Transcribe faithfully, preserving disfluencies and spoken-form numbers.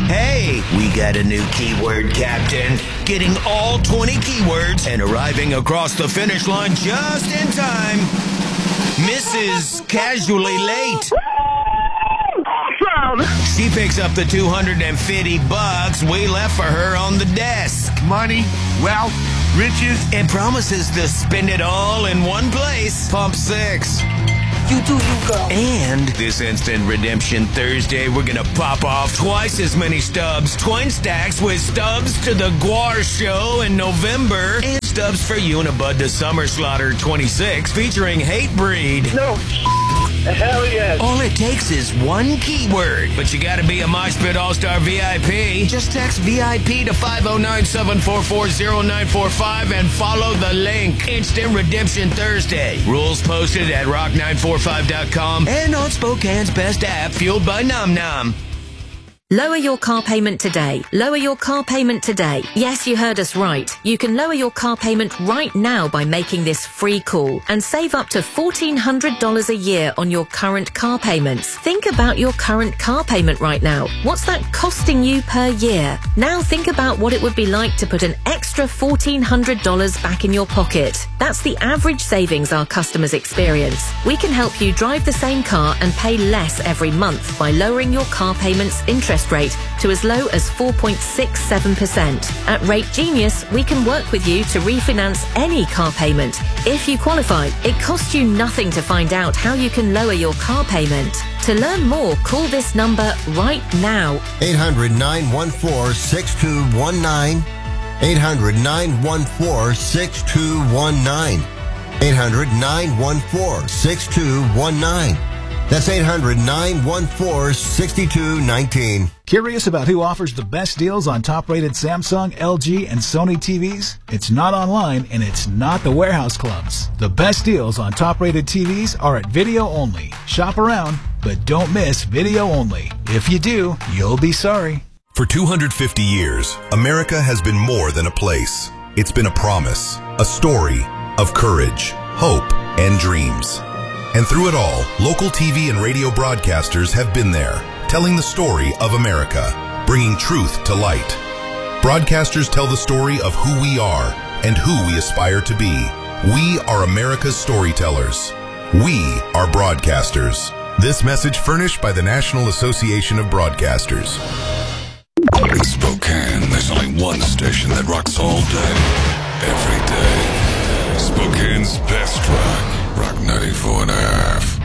Hey, we got a new keyword captain, getting all twenty keywords and arriving across the finish line just in time. Missus Casually Late. Awesome! She picks up the two hundred fifty bucks we left for her on the desk. Money, wealth, riches, and promises to spend it all in one place. Pump six. You do you, girl. And this Instant Redemption Thursday, we're going to pop off twice as many stubs. Twin stacks with stubs to the Guar show in November. And stubs for Unibud to Summer Slaughter twenty-six featuring Hatebreed. No. Hell yes. All it takes is one keyword. But you got to be a MySpit All-Star V I P. Just text V I P to five oh nine, seven four four, oh nine four five and follow the link. Instant Redemption Thursday. Rules posted at rock nine four five dot com and on Spokane's best app, fueled by Nom Nom. Lower your car payment today. Lower your car payment today. Yes, you heard us right. You can lower your car payment right now by making this free call and save up to fourteen hundred dollars a year on your current car payments. Think about your current car payment right now. What's that costing you per year? Now think about what it would be like to put an extra fourteen hundred dollars back in your pocket. That's the average savings our customers experience. We can help you drive the same car and pay less every month by lowering your car payment's interest rate to as low as four point six seven percent. At Rate Genius, we can work with you to refinance any car payment. If you qualify, it costs you nothing to find out how you can lower your car payment. To learn more, call this number right now. eight hundred, nine one four, six two one nine. eight hundred, nine one four, six two one nine. eight hundred, nine one four, six two one nine. That's eight hundred, nine one four, six two one nine. Curious about who offers the best deals on top-rated Samsung, L G, and Sony T Vs? It's not online, and it's not the warehouse clubs. The best deals on top-rated T Vs are at Video Only. Shop around, but don't miss Video Only. If you do, you'll be sorry. For two hundred fifty years, America has been more than a place. It's been a promise, a story of courage, hope, and dreams. And through it all, local T V and radio broadcasters have been there, telling the story of America, bringing truth to light. Broadcasters tell the story of who we are and who we aspire to be. We are America's storytellers. We are broadcasters. This message furnished by the National Association of Broadcasters. In Spokane, there's only one station that rocks all day, every day. Spokane's best rock. Rock ninety-four and a half.